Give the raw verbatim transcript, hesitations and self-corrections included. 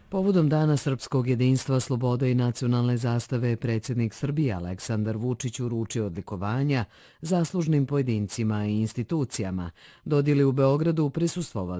Povodom Dana srpskog jedinstva, slobode i nacionalne zastave, predsjednik Srbije Aleksandar Vučić uručio odlikovanja zaslužnim pojedincima i institucijama. Dodjeli u Beogradu prisustvovali